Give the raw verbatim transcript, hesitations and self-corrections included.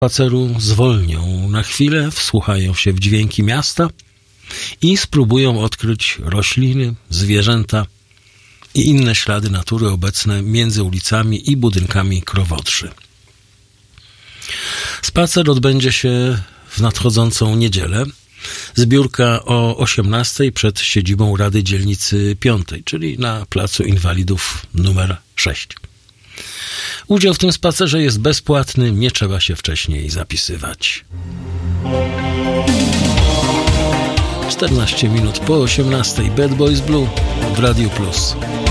spaceru zwolnią na chwilę, wsłuchają się w dźwięki miasta i spróbują odkryć rośliny, zwierzęta i inne ślady natury obecne między ulicami i budynkami Krowodrzy. Spacer odbędzie się w nadchodzącą niedzielę. Zbiórka o osiemnastej przed siedzibą Rady Dzielnicy Piątej, czyli na Placu Inwalidów numer sześć. Udział w tym spacerze jest bezpłatny, nie trzeba się wcześniej zapisywać. czternaście minut po osiemnastej. Bad Boys Blue w Radiu Plus.